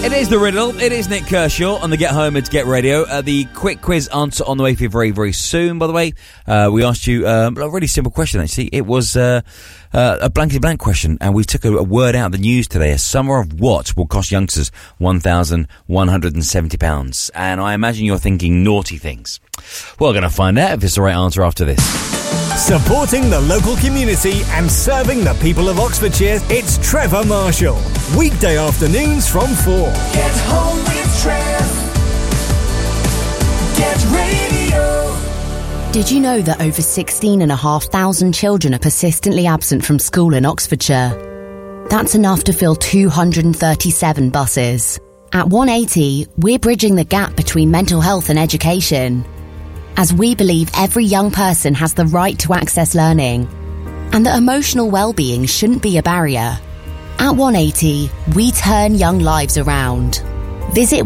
It is The Riddle. It is Nick Kershaw on the Get Home and Get Radio. The quick quiz answer on the way for you very, very soon, by the way. We asked you a really simple question, actually. It was a blankety-blank question, and we took a word out of the news today. A summer of what will cost youngsters £1,170? And I imagine you're thinking naughty things. Well, we're going to find out if it's the right answer after this. Supporting the local community and serving the people of Oxfordshire, it's Trevor Marshall. Weekday afternoons from 4. Get home with Trev. Get radio. Did you know that over 16,500 children are persistently absent from school in Oxfordshire? That's enough to fill 237 buses. At 180, we're bridging the gap between mental health and education, as we believe every young person has the right to access learning and that emotional well-being shouldn't be a barrier. At 180, we turn young lives around. Visit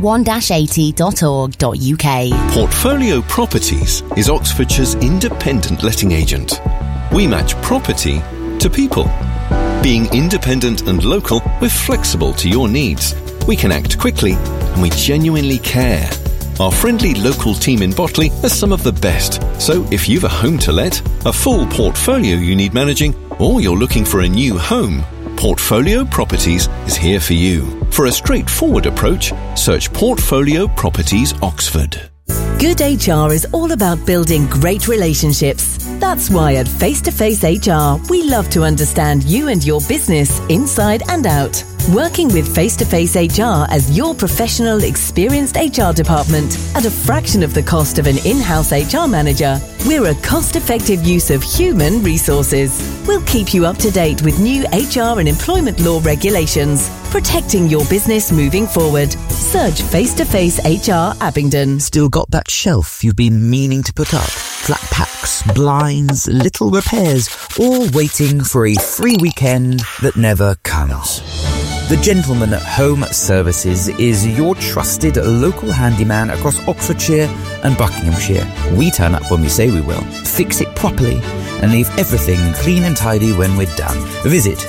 1-80.org.uk. Portfolio Properties is Oxfordshire's independent letting agent. We match property to people. Being independent and local, we're flexible to your needs. We can act quickly and we genuinely care. Our friendly local team in Botley are some of the best. So if you've a home to let, a full portfolio you need managing, or you're looking for a new home, Portfolio Properties is here for you. For a straightforward approach, search Portfolio Properties Oxford. Good HR is all about building great relationships. That's why at Face to Face HR, we love to understand you and your business inside and out. Working with Face to Face HR as your professional, experienced HR department at a fraction of the cost of an in-house HR manager, we're a cost-effective use of human resources. We'll keep you up to date with new HR and employment law regulations, protecting your business moving forward. Search Face to Face HR Abingdon. Still got that shelf you've been meaning to put up? Flat packs, blinds, little repairs, all waiting for a free weekend that never comes. The Gentleman Home Services is your trusted local handyman across Oxfordshire and Buckinghamshire. We turn up when we say we will, fix it properly, and leave everything clean and tidy when we're done. Visit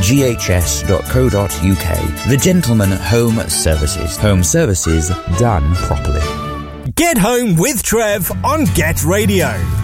theghs.co.uk. The Gentleman Home Services. Home services done properly. Get Home with Trev on Get Radio.